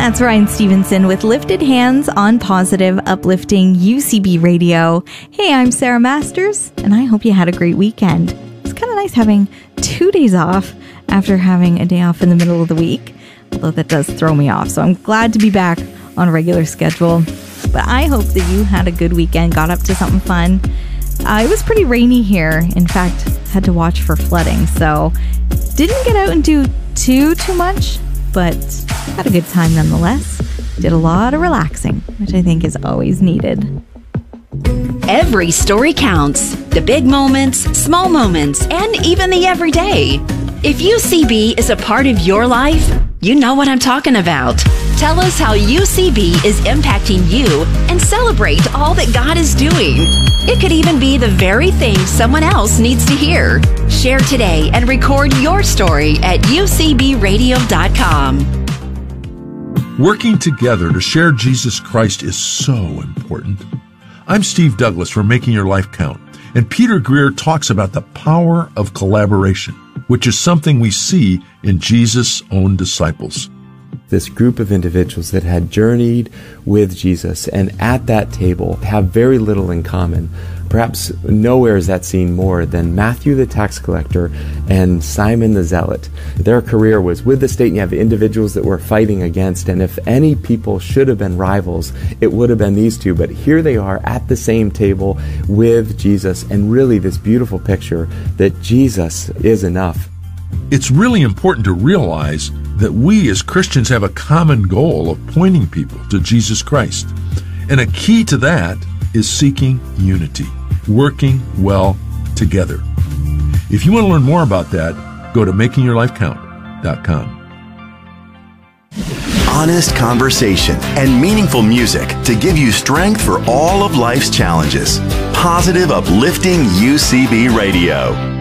That's Ryan Stevenson with Lifted Hands on Positive Uplifting UCB Radio. Hey, I'm Sarah Masters, and I hope you had a great weekend. It's kind of nice having 2 days off after having a day off in the middle of the week, although that does throw me off. So I'm glad to be back on a regular schedule. But I hope that you had a good weekend, got up to something fun. It was pretty rainy here. In fact, had to watch for flooding, so didn't get out and do too much, but had a good time nonetheless. Did a lot of relaxing, which I think is always needed. Every story counts. The big moments, small moments, and even the everyday. If UCB is a part of your life, you know what I'm talking about. Tell us how UCB is impacting you and celebrate all that God is doing. It could even be the very thing someone else needs to hear. Share today and record your story at ucbradio.com. Working together to share Jesus Christ is so important. I'm Steve Douglas for Making Your Life Count, and Peter Greer talks about the power of collaboration, which is something we see in Jesus' own disciples. This group of individuals that had journeyed with Jesus and at that table have very little in common. Perhaps nowhere is that seen more than Matthew the tax collector and Simon the zealot. Their career was with the state, and you have individuals that were fighting against, and if any people should have been rivals, it would have been these two. But here they are at the same table with Jesus, and really this beautiful picture that Jesus is enough. It's really important to realize that we as Christians have a common goal of pointing people to Jesus Christ. And a key to that is seeking unity, working well together. If you want to learn more about that, go to makingyourlifecount.com. Honest conversation and meaningful music to give you strength for all of life's challenges. Positive, uplifting UCB Radio.